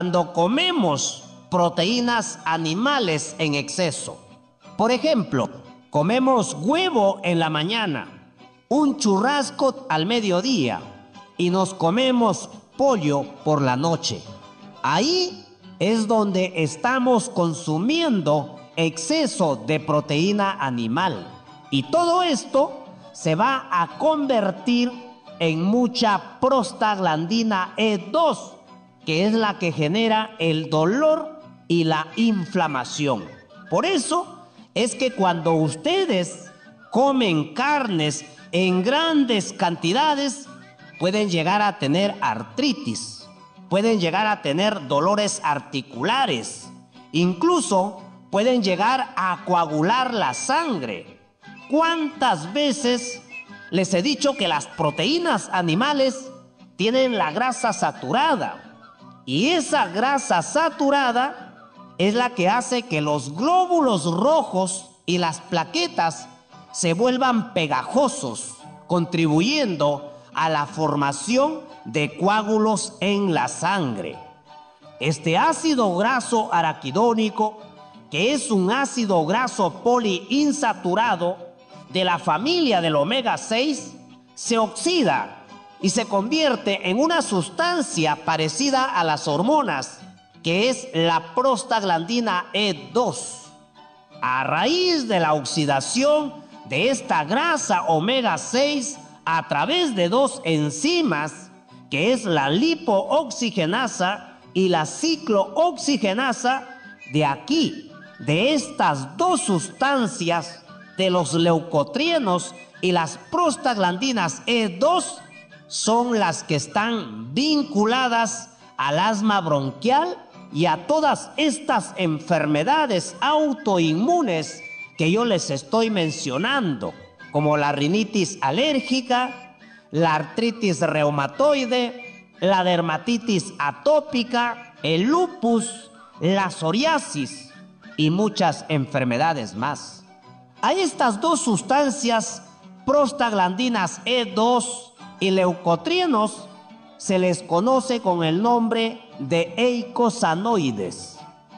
cuando comemos proteínas animales en exceso. Por ejemplo, comemos huevo en la mañana, un churrasco al mediodía y nos comemos pollo por la noche. Ahí es donde estamos consumiendo exceso de proteína animal. Y todo esto se va a convertir en mucha prostaglandina E2, que es la que genera el dolor y la inflamación. Por eso es que cuando ustedes comen carnes en grandes cantidades, pueden llegar a tener artritis, pueden llegar a tener dolores articulares, incluso pueden llegar a coagular la sangre. ¿Cuántas veces les he dicho que las proteínas animales tienen la grasa saturada? Y esa grasa saturada es la que hace que los glóbulos rojos y las plaquetas se vuelvan pegajosos, contribuyendo a la formación de coágulos en la sangre. Este ácido graso araquidónico, que es un ácido graso poliinsaturado de la familia del omega 6, se oxida y se convierte en una sustancia parecida a las hormonas, que es la prostaglandina E2. A raíz de la oxidación de esta grasa omega 6 a través de dos enzimas, que es la lipooxigenasa y la ciclooxigenasa, de estas dos sustancias, de los leucotrienos y las prostaglandinas E2, son las que están vinculadas al asma bronquial y a todas estas enfermedades autoinmunes que yo les estoy mencionando, como la rinitis alérgica, la artritis reumatoide, la dermatitis atópica, el lupus, la psoriasis y muchas enfermedades más. A estas dos sustancias, prostaglandinas E2 y leucotrienos, se les conoce con el nombre de eicosanoides.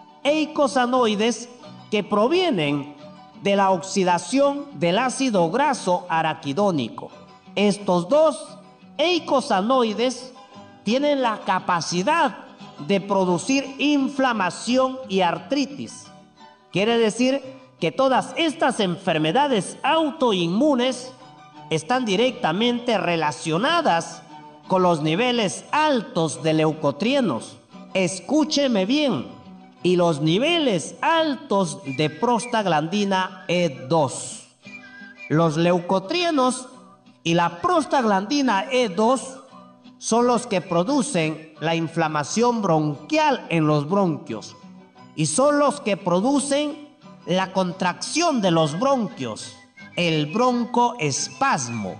Eicosanoides que provienen de la oxidación del ácido graso araquidónico. Estos dos eicosanoides tienen la capacidad de producir inflamación y artritis. Quiere decir que todas estas enfermedades autoinmunes están directamente relacionadas con los niveles altos de leucotrienos. Escúcheme bien, y los niveles altos de prostaglandina E2. Los leucotrienos y la prostaglandina E2 son los que producen la inflamación bronquial en los bronquios y son los que producen la contracción de los bronquios, el broncoespasmo.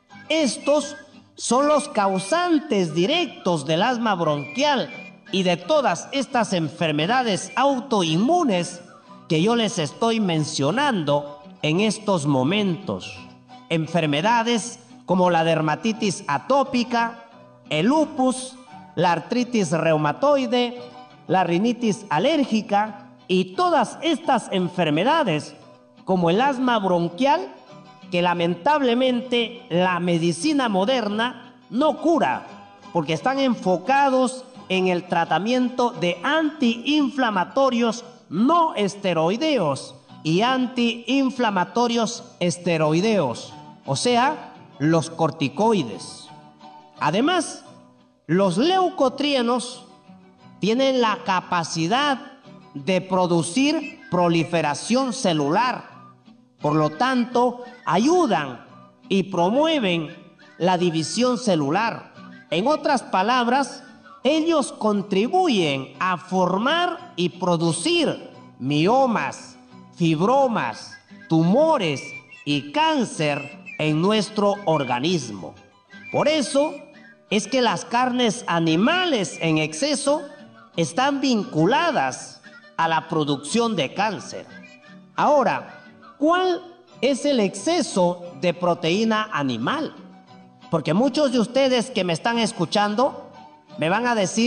Estos son los causantes directos del asma bronquial y de todas estas enfermedades autoinmunes que yo les estoy mencionando en estos momentos. Enfermedades como la dermatitis atópica, el lupus, la artritis reumatoide, la rinitis alérgica y todas estas enfermedades como el asma bronquial, que lamentablemente la medicina moderna no cura, porque están enfocados en el tratamiento de antiinflamatorios no esteroideos y antiinflamatorios esteroideos, o sea, los corticoides. Además, los leucotrienos tienen la capacidad de producir proliferación celular. Por lo tanto, ayudan y promueven la división celular. En otras palabras, ellos contribuyen a formar y producir miomas, fibromas, tumores y cáncer en nuestro organismo. Por eso es que las carnes animales en exceso están vinculadas a la producción de cáncer. Ahora, ¿cuál es el exceso de proteína animal? Porque muchos de ustedes que me están escuchando me van a decir,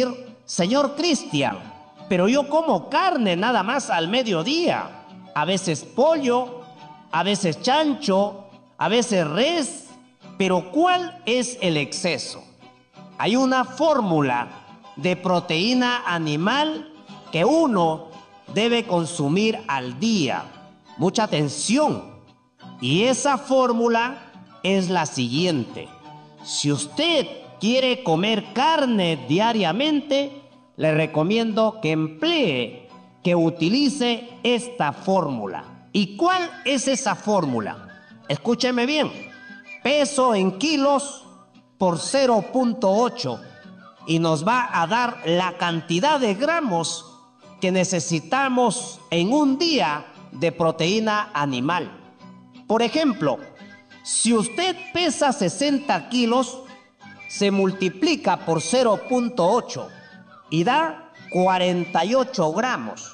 Señor Cristian, pero yo como carne nada más al mediodía. A veces pollo, a veces chancho, a veces res. Pero ¿cuál es el exceso? Hay una fórmula de proteína animal que uno debe consumir al día. Mucha atención. Y esa fórmula es la siguiente. Si usted quiere comer carne diariamente, le recomiendo que emplee, que utilice esta fórmula. ¿Y cuál es esa fórmula? Escúcheme bien. Peso en kilos por 0.8 y nos va a dar la cantidad de gramos que necesitamos en un día de proteína animal. Por ejemplo, si usted pesa 60 kilos, se multiplica por 0.8 y da 48 gramos.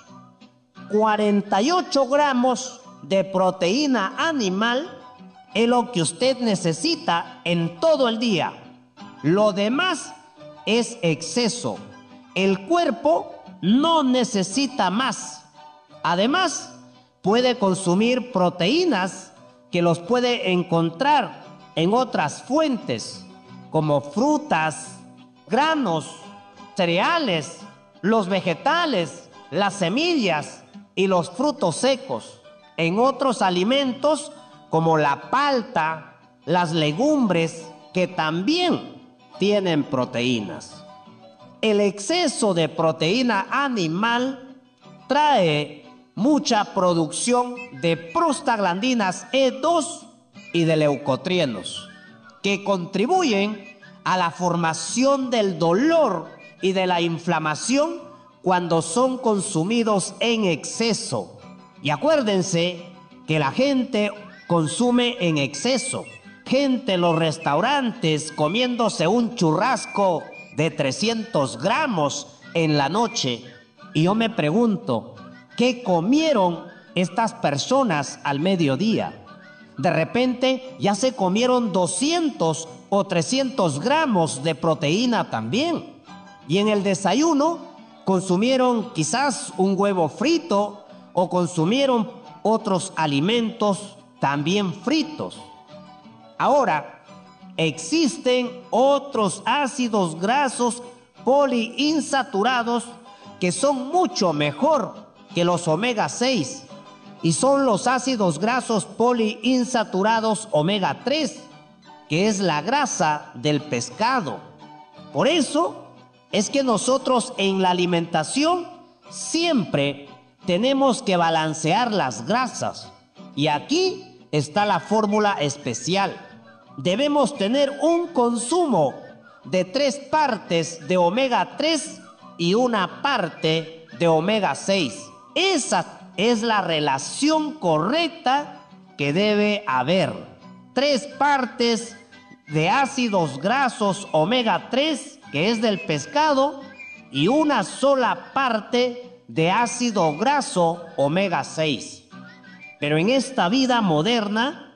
48 gramos de proteína animal es lo que usted necesita en todo el día. Lo demás es exceso. El cuerpo no necesita más. Además, puede consumir proteínas que los puede encontrar en otras fuentes, como frutas, granos, cereales, los vegetales, las semillas y los frutos secos, en otros alimentos como la palta, las legumbres, que también tienen proteínas. El exceso de proteína animal trae mucha producción de prostaglandinas E2 y de leucotrienos, que contribuyen a la formación del dolor y de la inflamación cuando son consumidos en exceso. Y acuérdense que la gente consume en exceso. Gente en los restaurantes comiéndose un churrasco de 300 gramos en la noche. Y yo me pregunto, ¿qué comieron estas personas al mediodía? De repente ya se comieron 200 o 300 gramos de proteína también. Y en el desayuno consumieron quizás un huevo frito o consumieron otros alimentos también fritos. Ahora, existen otros ácidos grasos poliinsaturados que son mucho mejor que los omega 6 y son los ácidos grasos poliinsaturados omega 3, que es la grasa del pescado. Por eso es que nosotros en la alimentación siempre tenemos que balancear las grasas. Y aquí está la fórmula especial. Debemos tener un consumo de 3 partes de omega 3 y 1 parte de omega 6. Esa es la relación correcta que debe haber. 3 partes de ácidos grasos omega 3, que es del pescado, y 1 sola parte de ácido graso omega 6. Pero en esta vida moderna,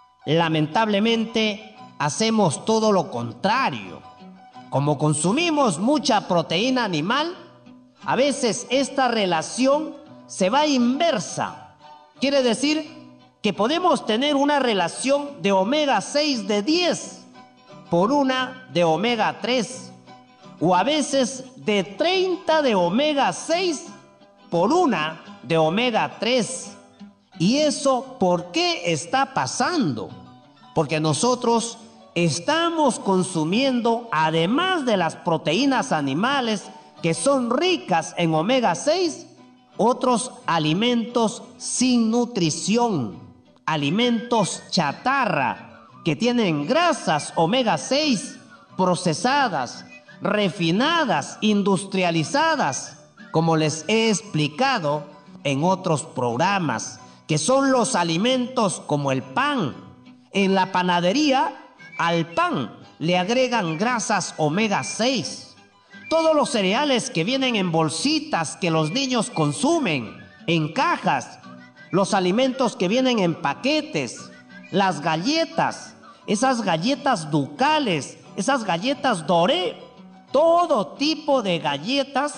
lamentablemente, hacemos todo lo contrario. Como consumimos mucha proteína animal, a veces esta relación se va inversa. Quiere decir que podemos tener una relación de omega 6 de 10 por 1 de omega 3, o a veces de 30 de omega 6 por 1 de omega 3. ¿Y eso por qué está pasando? Porque nosotros estamos consumiendo, además de las proteínas animales que son ricas en omega 6, otros alimentos sin nutrición, alimentos chatarra, que tienen grasas omega 6 procesadas, refinadas, industrializadas, como les he explicado en otros programas, que son los alimentos como el pan. En la panadería, al pan le agregan grasas omega 6. Todos los cereales que vienen en bolsitas que los niños consumen, en cajas, los alimentos que vienen en paquetes, las galletas, esas galletas ducales, esas galletas Doré, todo tipo de galletas,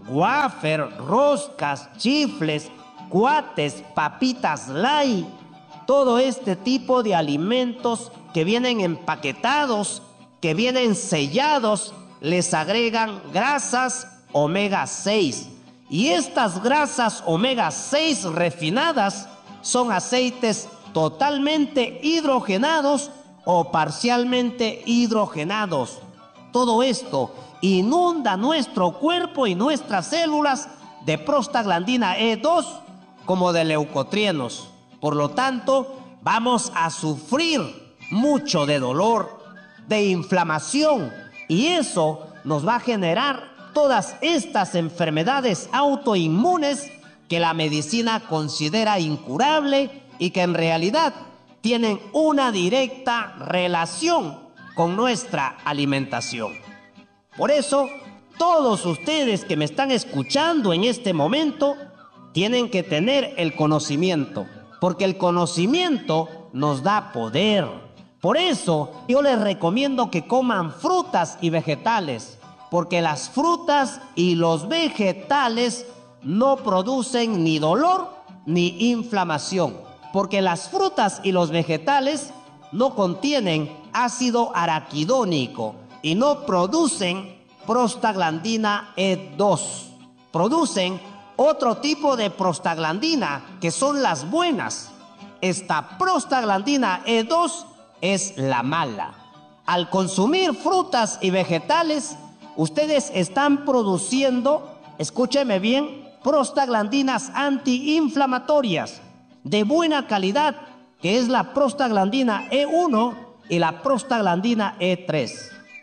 wafer, roscas, chifles, cuates, papitas light, todo este tipo de alimentos que vienen empaquetados, que vienen sellados, les agregan grasas omega 6. Y estas grasas omega 6 refinadas son aceites totalmente hidrogenados o parcialmente hidrogenados. Todo esto inunda nuestro cuerpo y nuestras células de prostaglandina E2 como de leucotrienos. Por lo tanto, vamos a sufrir mucho de dolor, de inflamación, y eso nos va a generar todas estas enfermedades autoinmunes que la medicina considera incurable y que en realidad tienen una directa relación con nuestra alimentación. Por eso, todos ustedes que me están escuchando en este momento tienen que tener el conocimiento, porque el conocimiento nos da poder. Por eso yo les recomiendo que coman frutas y vegetales, porque las frutas y los vegetales no producen ni dolor ni inflamación, porque las frutas y los vegetales no contienen ácido araquidónico y no producen prostaglandina E2. Producen otro tipo de prostaglandina que son las buenas. Esta prostaglandina E2 es la mala. Al consumir frutas y vegetales, ustedes están produciendo, escúcheme bien, prostaglandinas antiinflamatorias de buena calidad, que es la prostaglandina E1 y la prostaglandina E3.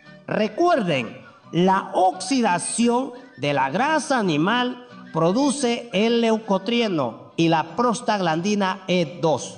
Recuerden, la oxidación de la grasa animal produce el leucotrieno y la prostaglandina E2.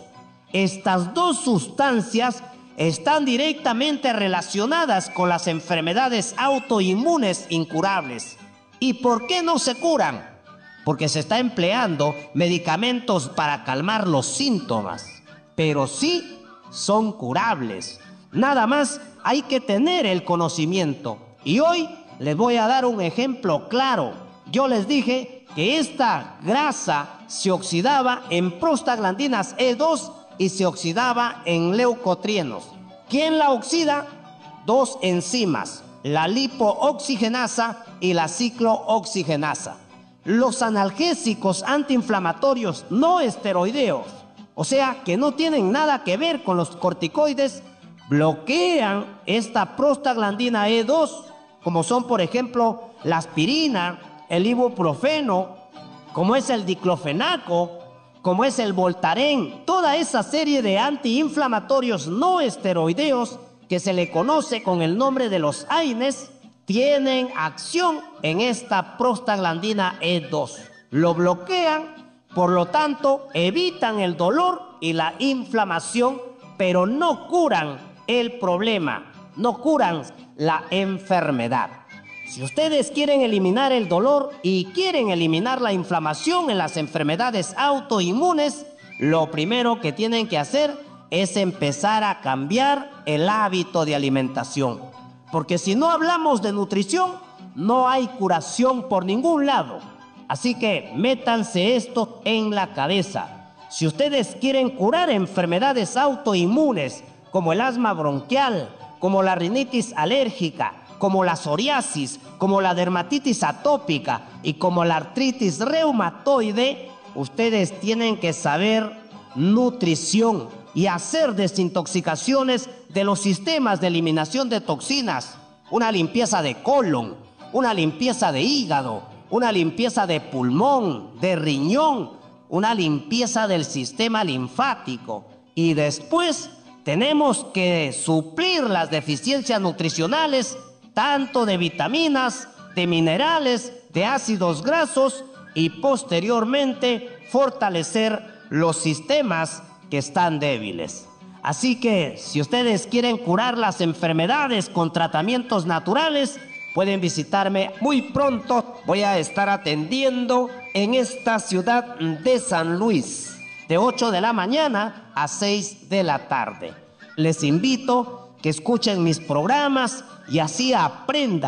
Estas dos sustancias están directamente relacionadas con las enfermedades autoinmunes incurables. ¿Y por qué no se curan? Porque se está empleando medicamentos para calmar los síntomas, pero sí son curables. Nada más hay que tener el conocimiento. Y hoy les voy a dar un ejemplo claro. Yo les dije que esta grasa se oxidaba en prostaglandinas E2 y se oxidaba en leucotrienos. ¿Quién la oxida? Dos enzimas, la lipooxigenasa y la ciclooxigenasa. Los analgésicos antiinflamatorios no esteroideos, o sea que no tienen nada que ver con los corticoides, bloquean esta prostaglandina E2, como son por ejemplo la aspirina, el ibuprofeno, como es el diclofenaco, como es el Voltaren, toda esa serie de antiinflamatorios no esteroideos que se le conoce con el nombre de los AINES, tienen acción en esta prostaglandina E2. Lo bloquean, por lo tanto, evitan el dolor y la inflamación, pero no curan el problema, no curan la enfermedad. Si ustedes quieren eliminar el dolor y quieren eliminar la inflamación en las enfermedades autoinmunes, lo primero que tienen que hacer es empezar a cambiar el hábito de alimentación. Porque si no hablamos de nutrición, no hay curación por ningún lado. Así que métanse esto en la cabeza. Si ustedes quieren curar enfermedades autoinmunes como el asma bronquial, como la rinitis alérgica, como la psoriasis, como la dermatitis atópica y como la artritis reumatoide, ustedes tienen que saber nutrición y hacer desintoxicaciones de los sistemas de eliminación de toxinas, una limpieza de colon, una limpieza de hígado, una limpieza de pulmón, de riñón, una limpieza del sistema linfático. Y después tenemos que suplir las deficiencias nutricionales, tanto de vitaminas, de minerales, de ácidos grasos, y posteriormente fortalecer los sistemas que están débiles. Así que si ustedes quieren curar las enfermedades con tratamientos naturales, pueden visitarme muy pronto. Voy a estar atendiendo en esta ciudad de San Luis, de 8 de la mañana a 6 de la tarde. Les invito que escuchen mis programas y así aprendan,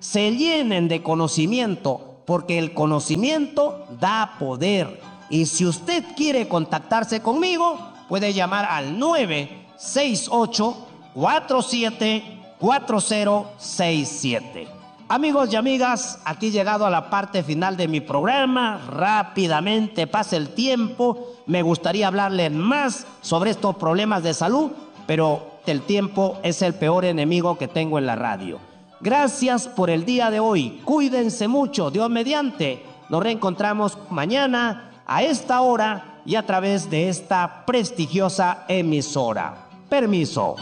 se llenen de conocimiento, porque el conocimiento da poder. Y si usted quiere contactarse conmigo, puede llamar al 968-474067. Amigos y amigas, aquí he llegado a la parte final de mi programa. Rápidamente pasa el tiempo. Me gustaría hablarles más sobre estos problemas de salud, pero el tiempo es el peor enemigo que tengo en la radio. Gracias por el día de hoy. Cuídense mucho, Dios mediante. Nos reencontramos mañana a esta hora y a través de esta prestigiosa emisora. Permiso.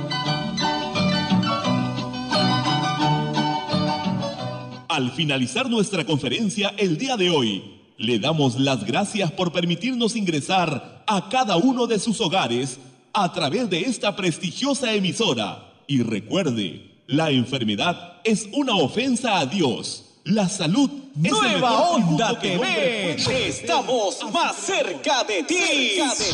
Al finalizar nuestra conferencia el día de hoy, le damos las gracias por permitirnos ingresar a cada uno de sus hogares a través de esta prestigiosa emisora. Y recuerde, la enfermedad es una ofensa a Dios. La salud es Nueva el mejor Onda tributo que el hombre TV. puede hacer. Estamos más cerca de ti.